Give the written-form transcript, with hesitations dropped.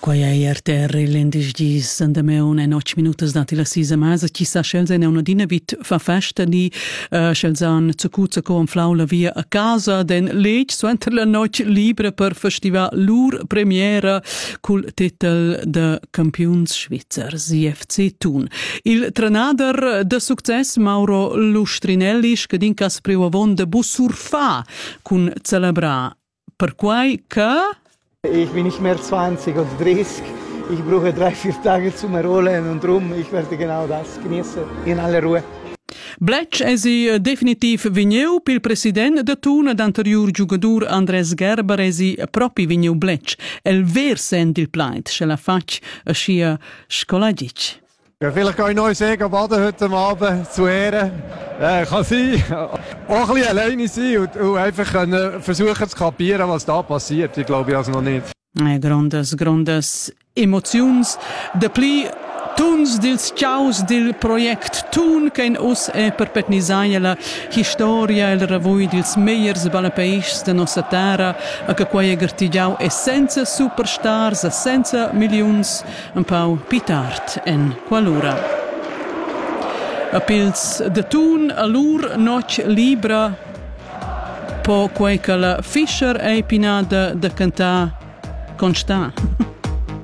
Quai è RTR l'endisgis andameun en 8 minutas dati la 6 masa ci sa schelzen è una dina vit fa festa ni schelzan zucuzza con flaula via a casa den leg suenter la noche libera per festival lur premiera col titel de Campions Schweizers IFC Thun. Il trenader de success Mauro Lustrinelli scadincas priuavon de Bussurfa cun celebra per quai che ich bin nicht mehr 20 oder 30. Ich brauche 3-4 Tage zum Erholen und drum, ich werde genau das genießen, in aller Ruhe. Bletch è definitiv vigneu pil president de Thun ed anterior giugadur Andres Gerber è propi vigneu Bletch. El ver send il plait, se la fac a schia scolagic. Ja, vielleicht kann ich noch sagen, baden heute Abend zu Ehren. Kann sein. Auch ein bisschen alleine sein und einfach versuchen zu kapieren, was da passiert. Ich glaube das noch nicht. Grandes emotions. De pli tuns dils ciaus del project Thun che us è perpetnisaia la storia e il ravoi dils meiers balapais de nostra terra a che quai gartigiau è senza superstars, senza milions, un pau pitart en qualura. A pils de Thun a lur noc libra po quai che la Fischer è pinada de cantà constant.